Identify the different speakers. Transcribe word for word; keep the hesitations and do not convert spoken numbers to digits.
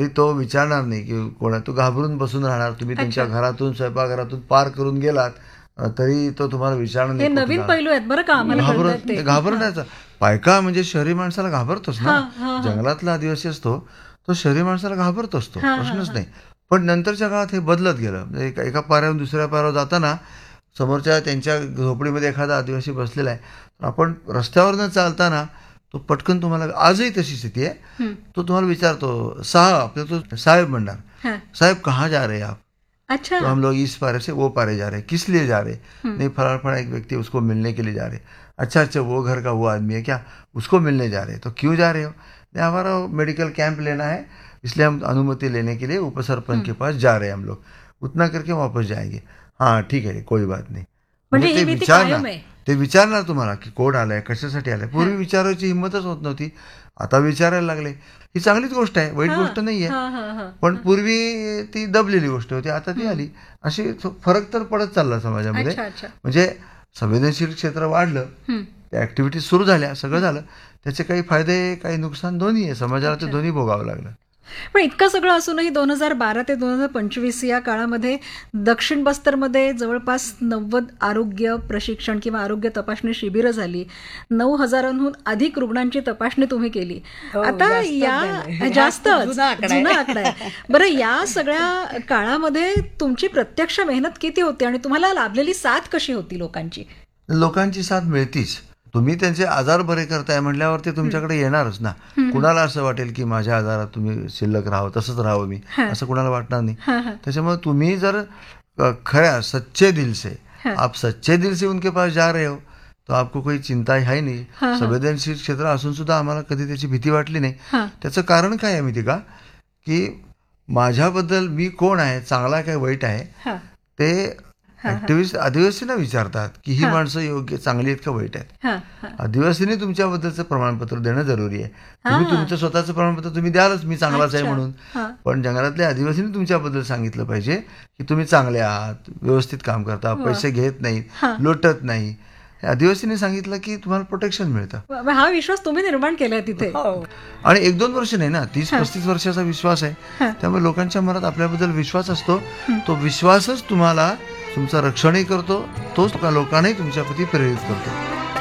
Speaker 1: तरी तो विचारणार नाही की कोणा, तो घाबरून बसून राहणार. तुम्ही तुमच्या घरातून स्वयंपाकघरातून पार करून गेलात तरी तो तुम्हाला विचारणार नाही.
Speaker 2: नवीन पैलू आहेत बरं का आम्हाला.
Speaker 1: घाबरून घाबरण्याचा पायका म्हणजे शहरी माणसाला घाबरतोच ना. जंगलातला आदिवासी असतो तो शहरी माणसाला घाबरत असतो, प्रश्नच नाही. पण नंतरच्या काळात हे बदलत गेलं. म्हणजे एका एका पाऱ्याहून दुसऱ्या पाऱ्यावर जाताना समोरच्या त्यांच्या झोपडीमध्ये एखादा आदिवासी बसलेला आहे, तर आपण रस्त्यावरनं चालताना तो पटकन तुम्हाला, आजही तशी स्थिती आहे, तो तुम्हाला विचारतो साहब, आपल्या तो साहेब म्हणणार, साहेब कहाँ जा रहे आप?
Speaker 2: अच्छा.
Speaker 1: तो हम लोग इस पारे से वो पारे जा रहे हैं. किस लिए जा रहे? नहीं, फला फला एक व्यक्ति उसको मिलने के लिए जा रहे. अच्छा अच्छा, वो घर का वो आदमी है क्या, उसको मिलने जा रहे? तो क्यों जा रहे हो? नहीं, हमारा मेडिकल कैंप लेना है, इसलिए हम अनुमति लेने के लिए उपसरपंच के पास जा रहे हैं हम लोग. उतना करके वापस जाएंगे. हाँ ठीक आहे, कोई बात नाही. म्हणजे ते विचारणार, ते विचारणार तुम्हाला की कोण आलाय, कशासाठी आलाय. पूर्वी विचारायची हिंमतच होत नव्हती, आता विचारायला लागले. ही चांगलीच गोष्ट आहे, वाईट गोष्ट नाहीये. पण पूर्वी ती दबलेली गोष्ट होती, आता ती आली. अशी फरक तर पडत चालला समाजामध्ये. म्हणजे संवेदनशील क्षेत्र वाढलं, त्या ऍक्टिव्हिटीज सुरू झाल्या, सगळं झालं. त्याचे काही फायदे काही नुकसान दोन्ही आहे. समाजाला ते दोन्ही भोगावं लागलं.
Speaker 2: पण इतकं सगळं असूनही दोन हजार बारा ते दोन हजार पंचवीस या काळामध्ये दक्षिण बस्तरमध्ये जवळपास नव्वद आरोग्य प्रशिक्षण किंवा आरोग्य तपासणी शिबिरं झाली. नऊ हजारांहून अधिक रुग्णांची तपासणी तुम्ही केली. आता या जास्त जुना आकडा आहे. बरं, या सगळ्या काळामध्ये तुमची प्रत्यक्ष मेहनत किती होती आणि तुम्हाला लाभलेली साथ कशी होती लोकांची?
Speaker 1: लोकांची साथ मिळतीच. तुम्ही त्यांचे आजार बरे करताय म्हटल्यावर ते तुमच्याकडे येणारच ना. कुणाला असं वाटेल की माझ्या आजारात तुम्ही शिल्लक राहावं, तसंच राहावं मी, असं कुणाला वाटणार नाही. त्याच्यामुळे तुम्ही जर खऱ्या सच्चे दिल से, आप सच्चे दिल से उनके पास जा रहे हो, तो आपको कोई चिंता है नहीं. संवेदनशील क्षेत्र असून सुद्धा आम्हाला कधी त्याची भीती वाटली नाही. त्याचं कारण काय आहे माहिती का, की माझ्याबद्दल मी कोण आहे, चांगला काय वाईट आहे, ते ऍक्टिव्हिस्ट आदिवासींना विचारतात की ही माणसं योग्य चांगली आहेत का वाईट आहेत. आदिवासींनी तुमच्याबद्दलचं प्रमाणपत्र देणं जरुरी आहे. तुम्ही तुमचं स्वतःचं प्रमाणपत्र तुम्ही द्यालच मी चांगलाच आहे म्हणून, पण जंगलातल्या आदिवासींनी तुमच्याबद्दल सांगितलं पाहिजे की तुम्ही चांगले आहात, व्यवस्थित काम करता, पैसे घेत नाहीत, लोटत नाही. आदिवासींनी सांगितलं की तुम्हाला प्रोटेक्शन मिळतं.
Speaker 2: हा विश्वास तुम्ही निर्माण केलाय तिथे.
Speaker 1: आणि एक दोन वर्ष नाही ना, तीस पस्तीस वर्षाचा विश्वास आहे. त्यामुळे लोकांच्या मनात आपल्याबद्दल विश्वास असतो. तो विश्वासच तुम्हाला तुमचं रक्षणही करतो, तोच लोकांनाही तुमच्याप्रती प्रेरित करतो.